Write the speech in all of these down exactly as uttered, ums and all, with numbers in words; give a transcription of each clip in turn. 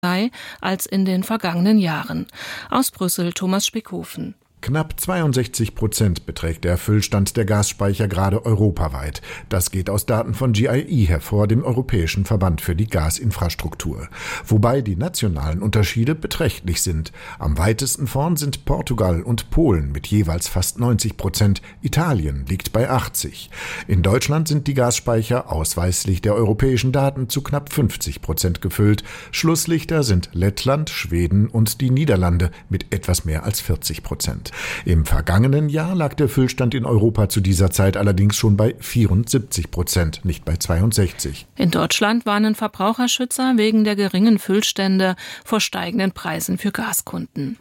sei als in den vergangenen Jahren. Aus Brüssel Thomas Spickhofen. Knapp zweiundsechzig Prozent beträgt der Füllstand der Gasspeicher gerade europaweit. Das geht aus Daten von G I E hervor, dem Europäischen Verband für die Gasinfrastruktur. Wobei die nationalen Unterschiede beträchtlich sind. Am weitesten vorn sind Portugal und Polen mit jeweils fast neunzig Prozent. Italien liegt bei achtzig. In Deutschland sind die Gasspeicher ausweislich der europäischen Daten zu knapp fünfzig Prozent gefüllt. Schlusslichter sind Lettland, Schweden und die Niederlande mit etwas mehr als vierzig Prozent. Im vergangenen Jahr lag der Füllstand in Europa zu dieser Zeit allerdings schon bei vierundsiebzig Prozent, nicht bei zweiundsechzig. In Deutschland warnen Verbraucherschützer wegen der geringen Füllstände vor steigenden Preisen für Gaskunden.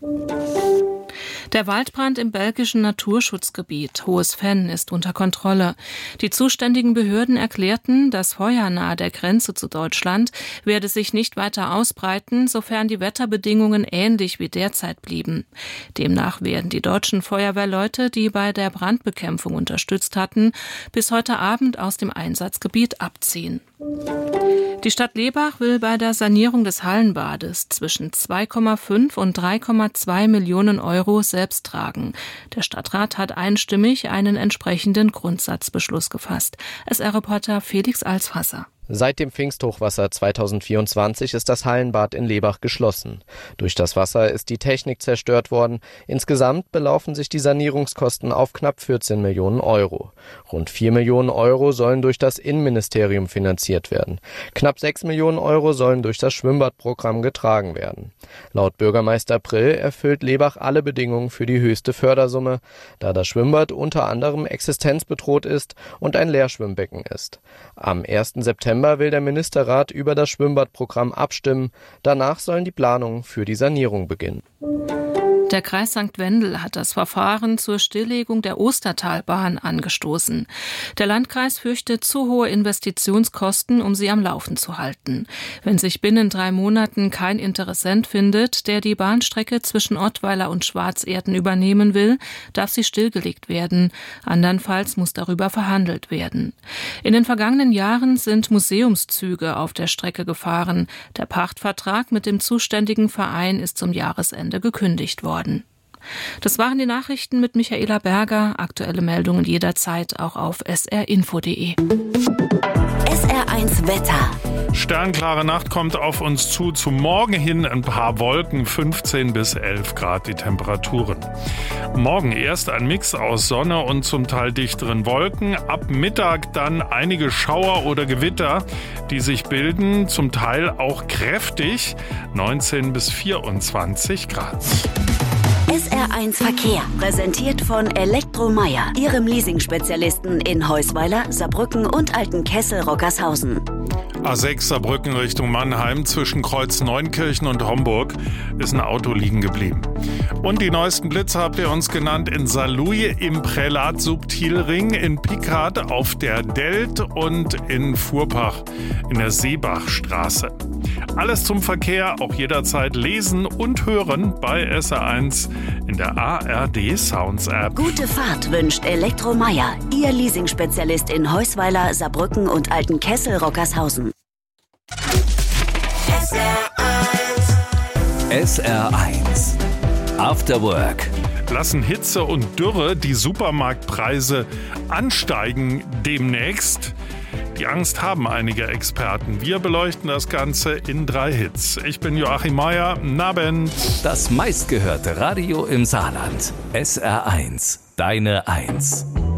Der Waldbrand im belgischen Naturschutzgebiet Hohes Venn ist unter Kontrolle. Die zuständigen Behörden erklärten, das Feuer nahe der Grenze zu Deutschland werde sich nicht weiter ausbreiten, sofern die Wetterbedingungen ähnlich wie derzeit blieben. Demnach werden die deutschen Feuerwehrleute, die bei der Brandbekämpfung unterstützt hatten, bis heute Abend aus dem Einsatzgebiet abziehen. Die Stadt Lebach will bei der Sanierung des Hallenbades zwischen zwei Komma fünf und drei Komma zwei Millionen Euro selbst tragen. Der Stadtrat hat einstimmig einen entsprechenden Grundsatzbeschluss gefasst. S R-Reporter Felix Alsfasser. Seit dem Pfingsthochwasser zweitausendvierundzwanzig ist das Hallenbad in Lebach geschlossen. Durch das Wasser ist die Technik zerstört worden. Insgesamt belaufen sich die Sanierungskosten auf knapp vierzehn Millionen Euro. Rund vier Millionen Euro sollen durch das Innenministerium finanziert werden. Knapp sechs Millionen Euro sollen durch das Schwimmbadprogramm getragen werden. Laut Bürgermeister Prill erfüllt Lebach alle Bedingungen für die höchste Fördersumme, da das Schwimmbad unter anderem existenzbedroht ist und ein Leerschwimmbecken ist. Am ersten September will der Ministerrat über das Schwimmbadprogramm abstimmen. Danach sollen die Planungen für die Sanierung beginnen. Der Kreis Sankt Wendel hat das Verfahren zur Stilllegung der Ostertalbahn angestoßen. Der Landkreis fürchtet zu hohe Investitionskosten, um sie am Laufen zu halten. Wenn sich binnen drei Monaten kein Interessent findet, der die Bahnstrecke zwischen Ottweiler und Schwarzerden übernehmen will, darf sie stillgelegt werden. Andernfalls muss darüber verhandelt werden. In den vergangenen Jahren sind Museumszüge auf der Strecke gefahren. Der Pachtvertrag mit dem zuständigen Verein ist zum Jahresende gekündigt worden. Das waren die Nachrichten mit Michaela Berger. Aktuelle Meldungen jederzeit auch auf s r info punkt d e. S R eins Wetter. Sternklare Nacht kommt auf uns zu. Zum Morgen hin ein paar Wolken, fünfzehn bis elf Grad die Temperaturen. Morgen erst ein Mix aus Sonne und zum Teil dichteren Wolken. Ab Mittag dann einige Schauer oder Gewitter, die sich bilden, zum Teil auch kräftig, neunzehn bis vierundzwanzig Grad. S R eins Verkehr, präsentiert von Elektromeier, Ihrem Leasing-Spezialisten in Heusweiler, Saarbrücken und Altenkessel-Rockershausen. A sechs Saarbrücken Richtung Mannheim zwischen Kreuz Neunkirchen und Homburg ist ein Auto liegen geblieben. Und die neuesten Blitze habt ihr uns genannt in Saarlouis im Prälat Subtilring, in Pickhardt auf der Delt und in Furpach in der Seebachstraße. Alles zum Verkehr, auch jederzeit lesen und hören bei S R eins in der A R D Sounds App. Gute Fahrt wünscht Elektromeier, Ihr Leasing-Spezialist in Heusweiler, Saarbrücken und Altenkessel-Rockershausen. S R eins. S R eins. After Work. Lassen Hitze und Dürre die Supermarktpreise ansteigen demnächst? Die Angst haben einige Experten. Wir beleuchten das Ganze in drei Hits. Ich bin Joachim Meier. Nabend. Das meistgehörte Radio im Saarland. S R eins. Deine Eins.